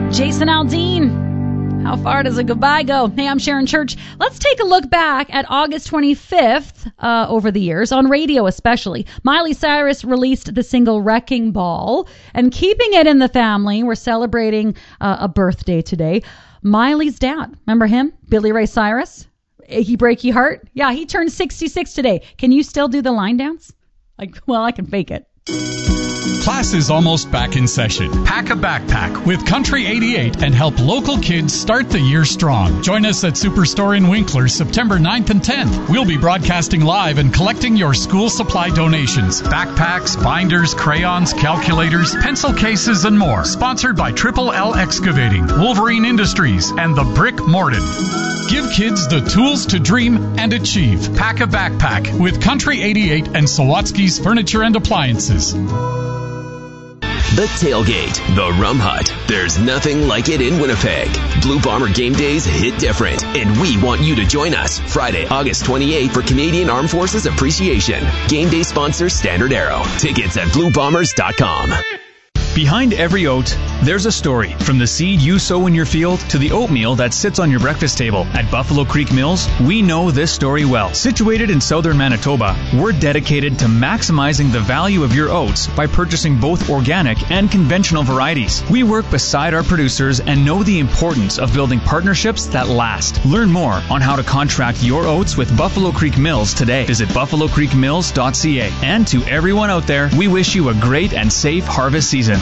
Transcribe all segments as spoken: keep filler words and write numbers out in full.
Jason Aldean. How far does a goodbye go? Hey, I'm Sharon Church. Let's take a look back at August twenty-fifth uh, over the years, on radio especially. Miley Cyrus released the single Wrecking Ball, and keeping it in the family, we're celebrating uh, a birthday today. Miley's dad, remember him? Billy Ray Cyrus? Achy Breaky Heart? Yeah, he turned sixty-six today. Can you still do the line dance? Like, well, I can fake it. Class is almost back in session. Pack a backpack with Country eighty-eight and help local kids start the year strong. Join us at Superstore in Winkler September ninth and tenth. We'll be broadcasting live and collecting your school supply donations. Backpacks, binders, crayons, calculators, pencil cases, and more. Sponsored by Triple L Excavating, Wolverine Industries, and the Brick Morden. Give kids the tools to dream and achieve. Pack a backpack with Country eighty-eight and Sawatsky's Furniture and Appliances. The Tailgate, the Rum Hut. There's nothing like it in Winnipeg. Blue Bomber game days hit different, and we want you to join us Friday, August twenty-eighth for Canadian Armed Forces Appreciation. Game day sponsor Standard Arrow. Tickets at blue bombers dot com. Behind every oat, there's a story. From the seed you sow in your field to the oatmeal that sits on your breakfast table. At Buffalo Creek Mills, we know this story well. Situated in southern Manitoba, we're dedicated to maximizing the value of your oats by purchasing both organic and conventional varieties. We work beside our producers and know the importance of building partnerships that last. Learn more on how to contract your oats with Buffalo Creek Mills today. Visit buffalo creek mills dot c a. And to everyone out there, we wish you a great and safe harvest season.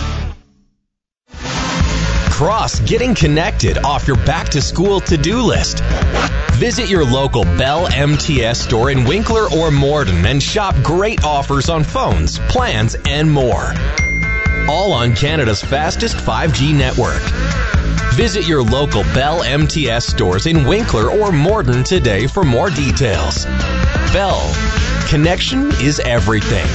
Cross getting connected off your back-to-school to-do list. Visit your local Bell M T S store in Winkler or Morden and shop great offers on phones, plans, and more. All on Canada's fastest five G network. Visit your local Bell M T S stores in Winkler or Morden today for more details. Bell. Connection is everything.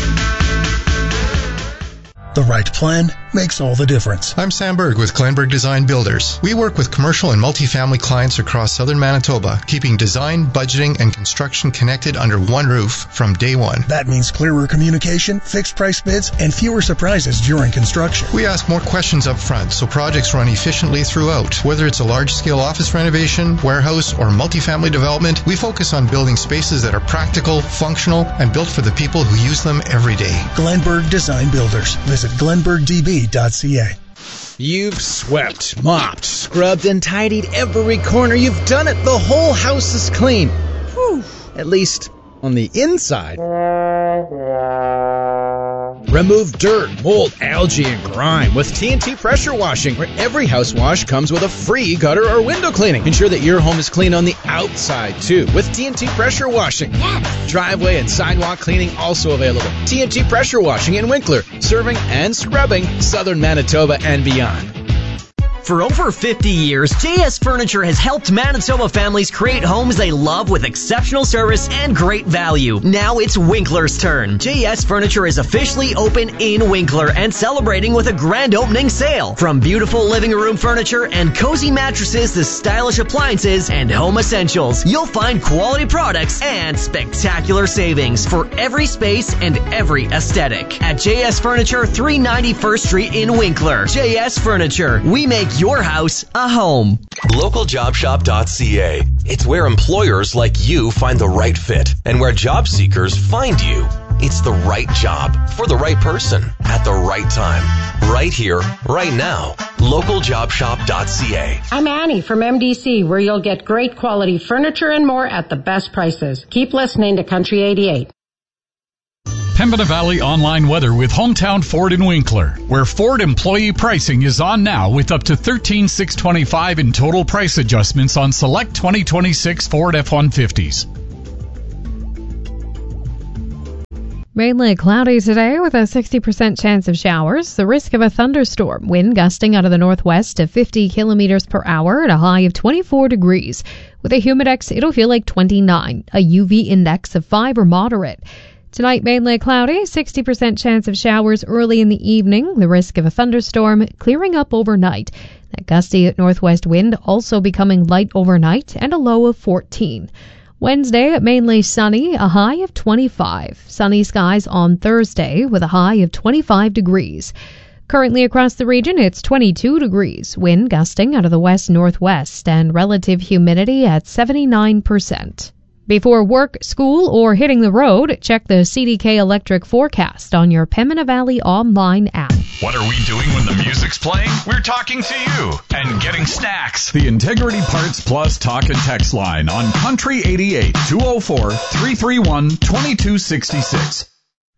The right plan makes all the difference. I'm Sam Berg with Glenberg Design Builders. We work with commercial and multifamily clients across southern Manitoba, keeping design, budgeting, and construction connected under one roof from day one. That means clearer communication, fixed price bids, and fewer surprises during construction. We ask more questions up front so projects run efficiently throughout. Whether it's a large-scale office renovation, warehouse, or multifamily development, we focus on building spaces that are practical, functional, and built for the people who use them every day. Glenberg Design Builders. Visit glenberg d b dot c a. You've swept, mopped, scrubbed, and tidied every corner. You've done it. The whole house is clean. Whew. At least on the inside. Remove dirt, mold, algae, and grime with T N T Pressure Washing, where every house wash comes with a free gutter or window cleaning. Ensure that your home is clean on the outside, too, with T N T Pressure Washing. Yes. Driveway and sidewalk cleaning also available. T N T Pressure Washing in Winkler, serving and scrubbing southern Manitoba and beyond. For over fifty years, J S Furniture has helped Manitoba families create homes they love with exceptional service and great value. Now it's Winkler's turn. J S Furniture is officially open in Winkler and celebrating with a grand opening sale. From beautiful living room furniture and cozy mattresses to stylish appliances and home essentials, you'll find quality products and spectacular savings for every space and every aesthetic. At J S Furniture, three ninety-first Street in Winkler. J S Furniture. We make your house a home. local job shop dot c a. It's where employers like you find the right fit and where job seekers find you. It's the right job for the right person at the right time. Right here, right now. local job shop dot c a. I'm Annie from M D C, where you'll get great quality furniture and more at the best prices. Keep listening to Country eighty-eight. Pembina Valley online weather with Hometown Ford in Winkler, where Ford employee pricing is on now with up to thirteen thousand six hundred twenty-five dollars in total price adjustments on select twenty twenty-six Ford F one fifties. Mainly cloudy today with a sixty percent chance of showers. The risk of a thunderstorm. Wind gusting out of the northwest to fifty kilometers per hour at a high of twenty-four degrees. With a humidex, it'll feel like twenty-nine. A U V index of five or moderate. Tonight, mainly cloudy, sixty percent chance of showers early in the evening. The risk of a thunderstorm clearing up overnight. That gusty northwest wind also becoming light overnight and a low of fourteen. Wednesday, mainly sunny, a high of twenty-five. Sunny skies on Thursday with a high of twenty-five degrees. Currently across the region, it's twenty-two degrees, wind gusting out of the west-northwest, and relative humidity at seventy-nine percent. Before work, school, or hitting the road, check the C D K Electric forecast on your Pembina Valley online app. What are we doing when the music's playing? We're talking to you and getting snacks. The Integrity Parts Plus talk and text line on Country eighty-eight, two oh four, three three one, two two six six.